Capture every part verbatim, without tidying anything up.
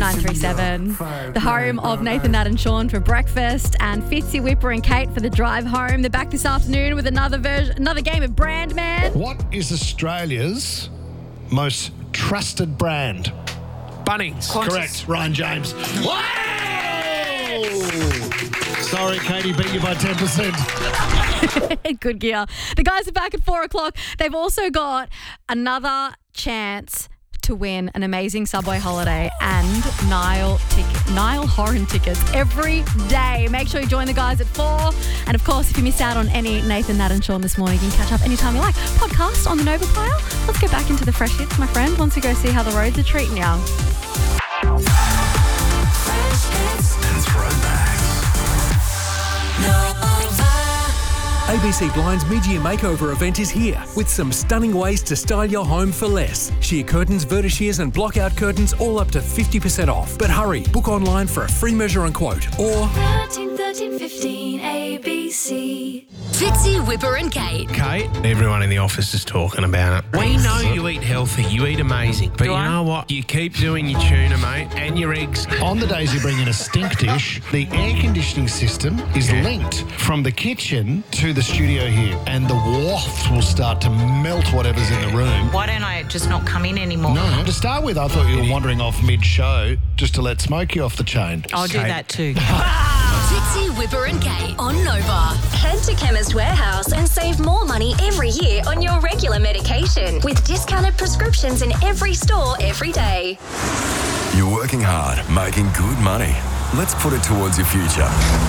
nine three seven. The home of Nathan, Nat and Sean for breakfast and Fitzy, Whipper and Kate for the drive home. They're back this afternoon with another version, another game of Brand Man. What is Australia's most trusted brand? Bunnings. Correct. Ryan James. Wow! Sorry, Katie, beat you by ten percent. Good gear. The guys are back at four o'clock. They've also got another chance to win an amazing Subway holiday and Nile ticket, Nile Horan tickets every day. Make sure you join the guys at four. And of course, if you missed out on any Nathan, Nat and Sean this morning, you can catch up anytime you like. Podcast on the Nova Player. Let's get back into the fresh hits, my friend, once we go see how the roads are treating you. Fresh hits and throwbacks. A B C Blinds mid-year makeover event is here with some stunning ways to style your home for less. Sheer curtains, vertishears and block-out curtains all up to fifty percent off. But hurry, book online for a free measure and quote or thirteen thirteen fifteen A B C. Fitzy, Whipper and Kate. Kate, everyone in the office is talking about it. We know you eat healthy, you eat amazing. But Do you I? know what? You keep doing your tuna, mate, and your eggs. On the days you bring in a stink dish, the air conditioning system is linked from the kitchen to the studio here, and the waft will start to melt whatever's in the room. Why don't I just not come in anymore? No, to start with, I thought you were wandering off mid-show just to let Smokey off the chain. I'll do Kate. that too. Fitzy, Whipper and Kate on Nova. Head to Chemist Warehouse and save more money every year on your regular medication with discounted prescriptions in every store every day. You're working hard, making good money. Let's put it towards your future.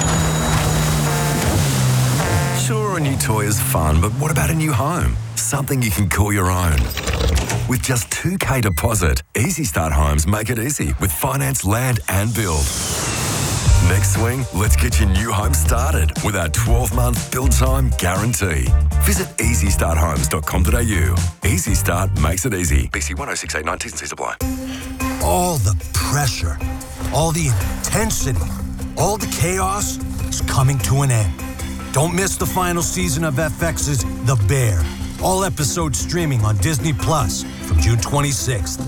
Sure, a new toy is fun, but what about a new home? Something you can call your own. With just two K deposit, Easy Start Homes make it easy with finance, land and build. Next swing, let's get your new home started with our twelve-month build time guarantee. Visit easy start homes dot com dot a u. Easy Start makes it easy. B C one oh six eight nine T's and C's apply. All the pressure, all the intensity, all the chaos is coming to an end. Don't miss the final season of F X's The Bear. All episodes streaming on Disney Plus from June twenty-sixth.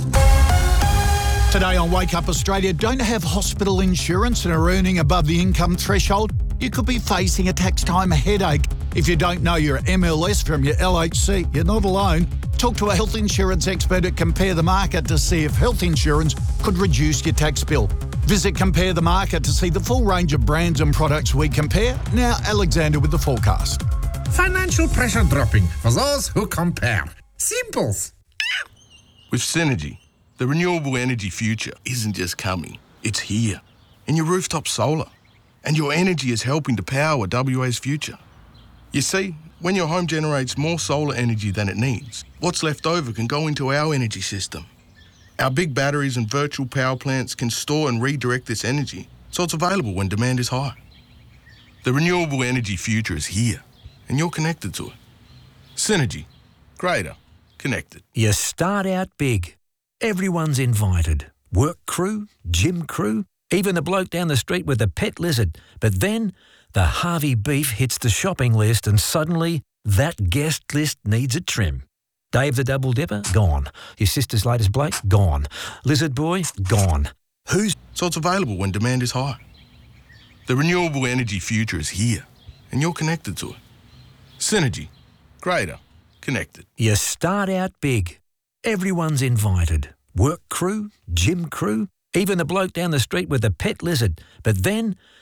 Today on Wake Up Australia, don't have hospital insurance and are earning above the income threshold? You could be facing a tax time headache. If you don't know your M L S from your L H C, you're not alone. Talk to a health insurance expert at Compare the Market to see if health insurance could reduce your tax bill. Visit Compare the Market to see the full range of brands and products we compare. Now, Alexander with the forecast. Financial pressure dropping for those who compare. Simples. With Synergy, the renewable energy future isn't just coming, it's here. In your rooftop solar. And your energy is helping to power W A's future. You see, when your home generates more solar energy than it needs, what's left over can go into our energy system. Our big batteries and virtual power plants can store and redirect this energy so it's available when demand is high. The renewable energy future is here, and you're connected to it. Synergy. Greater. Connected. you start out big. Everyone's invited. Work crew, gym crew, even the bloke down the street with the pet lizard. But then the Harvey beef hits the shopping list and suddenly that guest list needs a trim. Dave the Double Dipper? Gone. Your sister's latest Blake? Gone. Lizard Boy? Gone. Who's... So it's available when demand is high. The renewable energy future is here, and you're connected to it. Synergy. Greater. Connected. You start out big. Everyone's invited. Work crew, gym crew, even the bloke down the street with the pet lizard. But then